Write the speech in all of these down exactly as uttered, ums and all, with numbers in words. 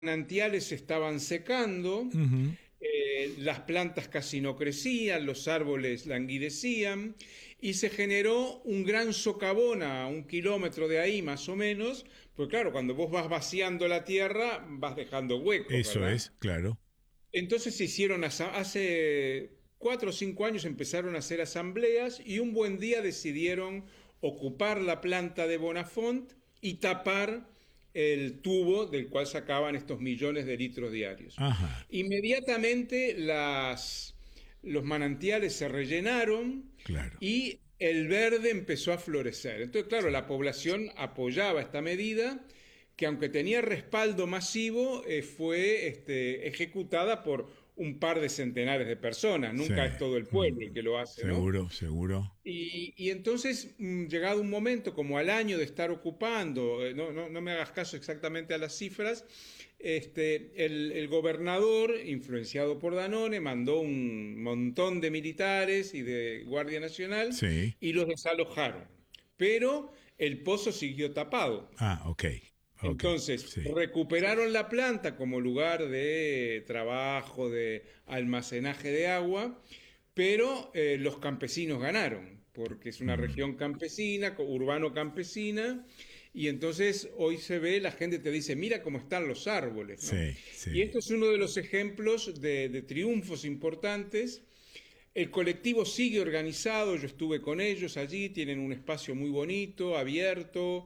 manantiales se estaban secando, Ujú. eh, las plantas casi no crecían, los árboles languidecían y se generó un gran socavón a un kilómetro de ahí más o menos, porque claro, cuando vos vas vaciando la tierra vas dejando huecos, Eso ¿verdad? es, claro. Entonces se hicieron, asa- hace cuatro o cinco años empezaron a hacer asambleas y un buen día decidieron ocupar la planta de Bonafont y tapar el tubo del cual sacaban estos millones de litros diarios. Ajá, Inmediatamente las, los manantiales se rellenaron claro. y el verde empezó a florecer. Entonces, claro, Sí. la población apoyaba esta medida que aunque tenía respaldo masivo, eh, fue este, ejecutada por un par de centenares de personas. Sí. Nunca es todo el pueblo el Mm. que lo hace, ¿no? Seguro, seguro. Y, y entonces, mm, llegado un momento, como al año de estar ocupando, eh, no, no, no me hagas caso exactamente a las cifras, este, el, el gobernador, influenciado por Danone, mandó un montón de militares y de Guardia Nacional Sí. y los desalojaron. Pero el pozo siguió tapado. Ah, ok. Ok. Entonces, Sí. recuperaron la planta como lugar de trabajo, de almacenaje de agua, pero eh, los campesinos ganaron, porque es una Mm. región campesina, co- urbano-campesina, y entonces hoy se ve, la gente te dice, mira cómo están los árboles, ¿no? Sí, Y sí. esto es uno de los ejemplos de, de triunfos importantes. El colectivo sigue organizado, yo estuve con ellos allí, tienen un espacio muy bonito, abierto,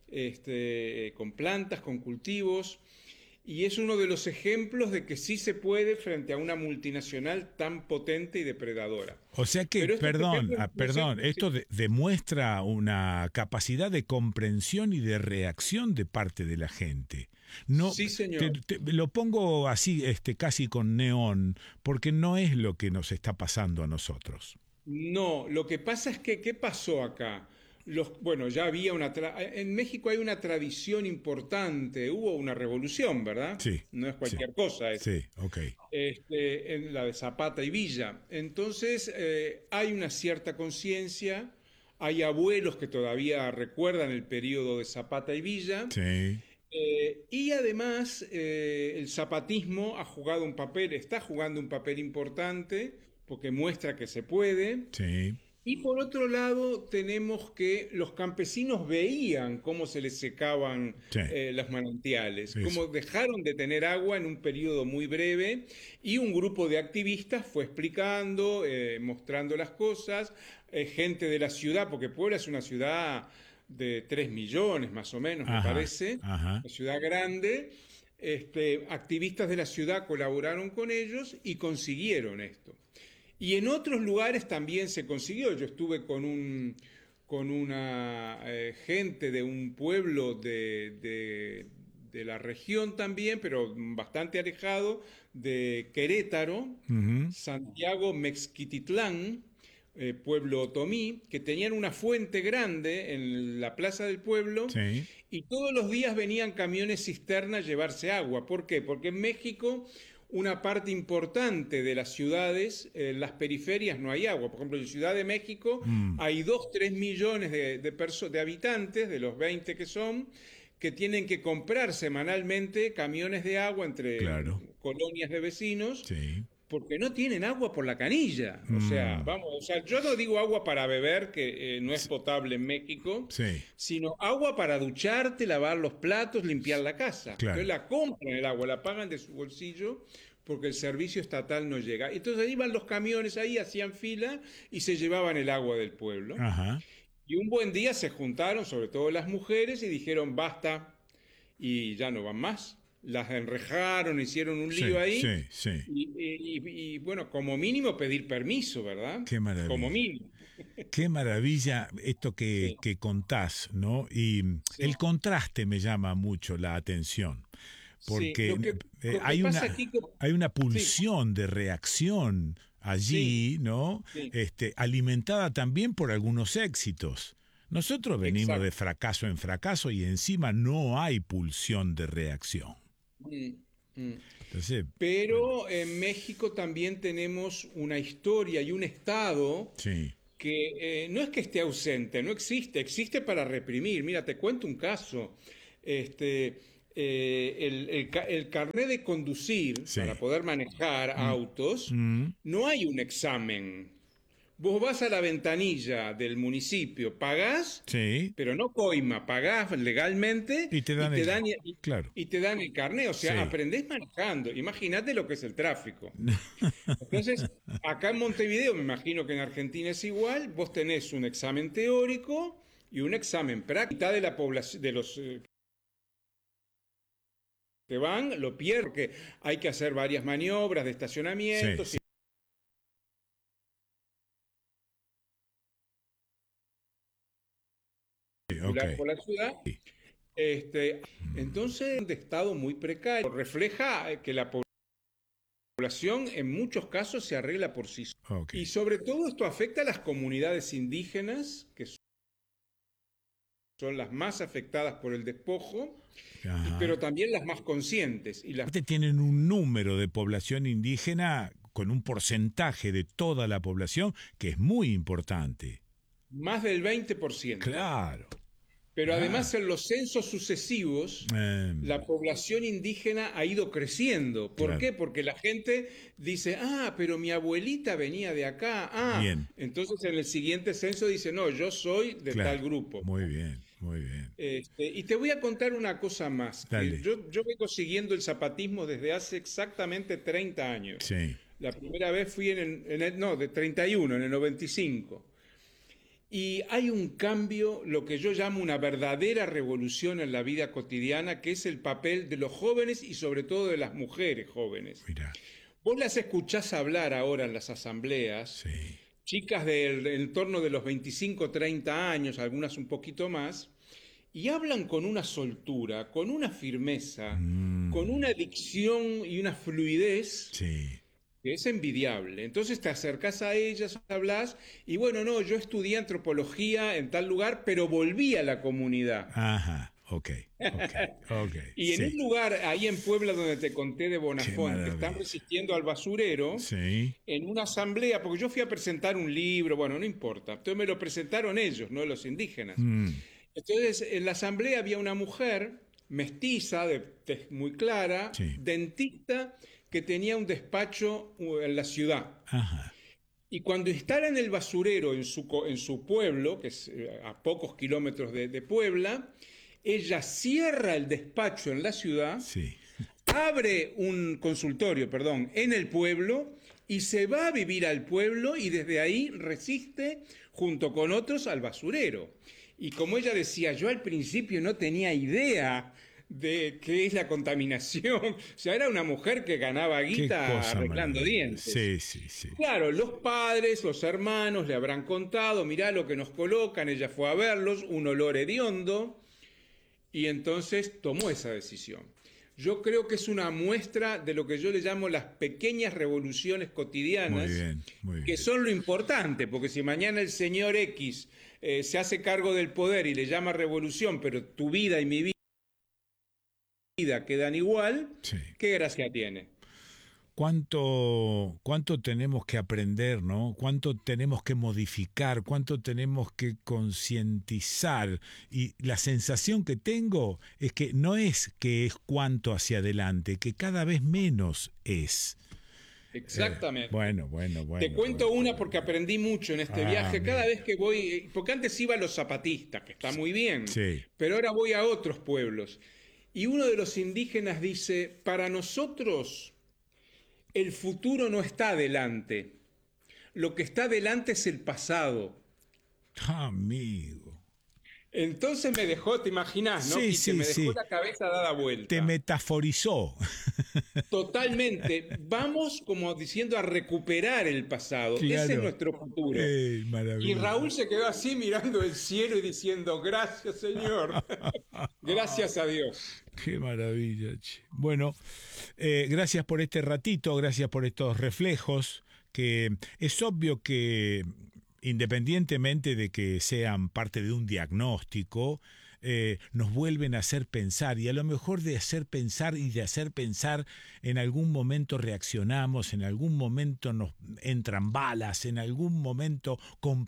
este, con plantas, con cultivos, y es uno de los ejemplos de que sí se puede frente a una multinacional tan potente y depredadora. O sea que, Pero estos perdón, ejemplos, ah, no sé, perdón, esto sí, de- demuestra una capacidad de comprensión y de reacción de parte de la gente. No, sí te- señor. te- lo pongo así, este, casi con neón, porque no es lo que nos está pasando a nosotros. No, lo que pasa es que, ¿qué pasó acá? Los, bueno, ya había una... tra- En México hay una tradición importante, hubo una revolución, ¿verdad? Sí, No es sí, cualquier cosa esto. sí, ok. Este, en la de Zapata y Villa. Entonces, eh, hay una cierta conciencia, hay abuelos que todavía recuerdan el periodo de Zapata y Villa, Sí, eh, y además eh, el zapatismo ha jugado un papel, está jugando un papel importante, porque muestra que se puede, sí, y por otro lado, tenemos que los campesinos veían cómo se les secaban sí, eh, los manantiales, eso. cómo dejaron de tener agua en un periodo muy breve y un grupo de activistas fue explicando, eh, mostrando las cosas, eh, gente de la ciudad, porque Puebla es una ciudad de tres millones más o menos, me Ajá, parece, ajá. una ciudad grande. Este, activistas de la ciudad colaboraron con ellos y consiguieron esto. Y en otros lugares también se consiguió. Yo estuve con un con una eh, gente de un pueblo de, de, de la región también, pero bastante alejado, de Querétaro, Ujú. Santiago Mexquititlán, eh, pueblo otomí, que tenían una fuente grande en la plaza del pueblo Sí, y todos los días venían camiones cisterna a llevarse agua. ¿Por qué? Porque en México una parte importante de las ciudades, en las periferias no hay agua. Por ejemplo, en Ciudad de México mm, hay dos tres millones de, de, perso- de habitantes, de los veinte que son, que tienen que comprar semanalmente camiones de agua entre claro, colonias de vecinos sí. porque no tienen agua por la canilla. O sea, Mm, vamos, o sea, yo no digo agua para beber, que eh, no es s- potable en México, sí, sino agua para ducharte, lavar los platos, limpiar la casa. Entonces claro. la compran el agua, la pagan de su bolsillo porque el servicio estatal no llega. Entonces iban los camiones ahí, hacían fila y se llevaban el agua del pueblo. Ajá. Y un buen día se juntaron, sobre todo las mujeres, y dijeron, basta, y ya no van más. Las enrejaron, hicieron un lío Sí, ahí, sí, sí. y, y- y, bueno, como mínimo pedir permiso, ¿verdad? Qué Como maravilla. mínimo. Qué maravilla esto que, Sí, que contás, ¿no? Y mm, sí, el contraste me llama mucho la atención, sí. porque Lo que, eh, lo que hay pasa aquí, una, que- hay una sí, pulsión de reacción sí, allí, ¿no? sí, Este, alimentada también por algunos éxitos. Nosotros venimos de exacto. fracaso en fracaso y encima no hay pulsión de reacción. Mm, mm. Entonces, bueno, Pero en México también tenemos una historia y un Estado sí, que eh, no es que esté ausente, no existe, existe para reprimir. Mira, te cuento un caso. Este, eh, el, el, el carnet de conducir, Sí. para poder manejar autos, Mm. no hay un examen. Vos vas a la ventanilla del municipio, pagás, Sí. pero no coima, pagás legalmente Y te dan y te el- dan, y, claro. y te dan el carnet. O sea, Sí. aprendés manejando. Imagínate lo que es el tráfico. Entonces, acá en Montevideo, me imagino que en Argentina es igual, vos tenés un examen teórico y un examen práctico. La mitad de la población, de los eh, que van, lo pierden porque hay que hacer varias maniobras de estacionamiento, Sí, sí, ok. circular por la ciudad. Sí. Este, entonces, un estado muy precario. Refleja eh, que la población en muchos casos se arregla por sí sola. Ok. Y sobre todo esto afecta a las comunidades indígenas, que son las más afectadas por el despojo, Ajá. pero también las más conscientes. Y las Aparte tienen un número de población indígena con un porcentaje de toda la población que es muy importante. más del veinte por ciento. Claro. Pero Ah. además en los censos sucesivos, Eh, la población indígena ha ido creciendo. ¿Por Claro. qué? Porque la gente dice, ah, pero mi abuelita venía de acá. Ah, Bien. entonces en el siguiente censo dice, no, yo soy de claro. tal grupo. Muy bien, muy bien. Este, y te voy a contar una cosa más. que Dale. Yo, yo vengo siguiendo el zapatismo desde hace exactamente treinta años. Sí. La primera vez fui en el, en el- no, de treinta y uno, en el noventa y cinco. Y hay un cambio, lo que yo llamo una verdadera revolución en la vida cotidiana, que es el papel de los jóvenes y sobre todo de las mujeres jóvenes. Mira. Vos las escuchás hablar ahora en las asambleas, Sí. chicas del en torno de los veinticinco, treinta años, algunas un poquito más, y hablan con una soltura, con una firmeza, Mm. con una dicción y una fluidez Sí. que es envidiable. Entonces te acercás a ellas, hablas, y bueno, no, yo estudié antropología en tal lugar, pero volví a la comunidad. Ajá. Ok. Ok. Ok. Y en sí. un lugar ahí en Puebla donde te conté de Qué Bonafont, que maravilla. están resistiendo al basurero, Sí. en una asamblea, porque yo fui a presentar un libro, bueno, no importa, entonces me lo presentaron ellos, no los indígenas. Mm. Entonces, en la asamblea había una mujer mestiza, de tez muy clara, Sí. dentista, que tenía un despacho uh, en la ciudad. Ajá. Y cuando instalan el basurero en su, co- en su pueblo, que es eh, a pocos kilómetros de, de Puebla, ella cierra el despacho en la ciudad, Sí. abre un consultorio, perdón, en el pueblo y se va a vivir al pueblo y desde ahí resiste junto con otros al basurero. Y como ella decía, yo al principio no tenía idea de qué es la contaminación. O sea, era una mujer que ganaba Qué guita cosa arreglando maravillosa. dientes. Sí, sí, sí. Claro, los padres, los hermanos le habrán contado, mirá lo que nos colocan, ella fue a verlos, un olor hediondo, y entonces tomó esa decisión. Yo creo que es una muestra de lo que yo le llamo las pequeñas revoluciones cotidianas, Muy bien, muy bien. que son lo importante, porque si mañana el señor X eh, se hace cargo del poder y le llama revolución, pero tu vida y mi vida quedan igual, Sí. ¿qué gracia tiene? ¿Cuánto, cuánto tenemos que aprender, ¿no? ¿Cuánto tenemos que modificar? ¿Cuánto tenemos que concientizar? Y la sensación que tengo es que no es que es cuánto hacia adelante, que cada vez menos es. Exactamente. Eh, bueno, bueno, bueno. Te cuento bueno. una porque aprendí mucho en este Ah, viaje. Cada mira. vez que voy, porque antes iba a los zapatistas, que está muy bien, Sí. pero ahora voy a otros pueblos. Y uno de los indígenas dice, para nosotros el futuro no está adelante, lo que está adelante es el pasado. Amigo. Entonces me dejó, te imaginás, ¿no? Sí, Quique? sí, me dejó sí. la cabeza dada vuelta. Te metaforizó. Totalmente. Vamos como diciendo a recuperar el pasado. Ese Claro. es nuestro futuro. Eh, Y maravilloso. Raúl se quedó así mirando el cielo y diciendo, gracias Señor, gracias a Dios. Qué maravilla, che. Bueno, eh, gracias por este ratito, gracias por estos reflejos, que es obvio que independientemente de que sean parte de un diagnóstico, eh, nos vuelven a hacer pensar, y a lo mejor de hacer pensar y de hacer pensar, en algún momento reaccionamos, en algún momento nos entran balas, en algún momento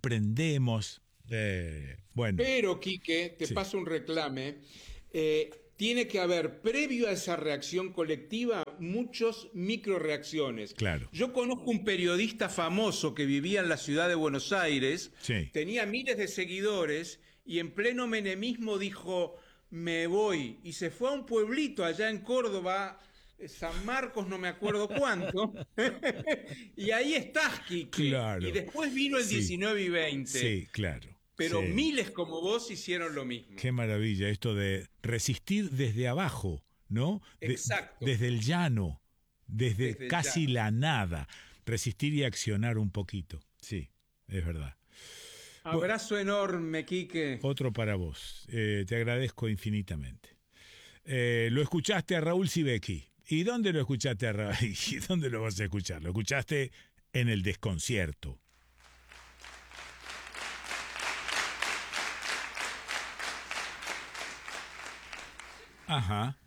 comprendemos. Eh, bueno, Pero, Quique, te Sí. paso un reclame. eh, tiene que haber, previo a esa reacción colectiva, muchos microreacciones. Claro. Yo conozco un periodista famoso que vivía en la ciudad de Buenos Aires, Sí. tenía miles de seguidores y en pleno menemismo dijo, me voy, y se fue a un pueblito allá en Córdoba, San Marcos, no me acuerdo cuánto, y ahí estás, Quique. Claro. Y después vino el Sí. diecinueve y veinte. Sí, claro. Pero Sí. miles como vos hicieron lo mismo. Qué maravilla esto de resistir desde abajo, ¿no? De- Exacto. desde el llano, desde, Desde el casi llano. la nada. Resistir y accionar un poquito. Sí, es verdad. Abrazo enorme, Quique. Otro para vos. Eh, te agradezco infinitamente. Eh, lo escuchaste a Raúl Sibeki. ¿Y dónde lo escuchaste a Raúl? ¿Y dónde lo vas a escuchar? Lo escuchaste en el desconcierto. Ajá.